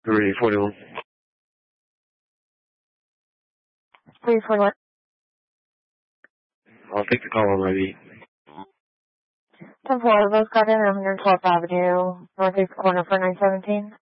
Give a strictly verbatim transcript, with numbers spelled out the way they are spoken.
three forty-one. three forty-one. I'll take the call already. ten four, Rose Garden, one hundred twelfth Avenue, Northeast corner for nine seventeen.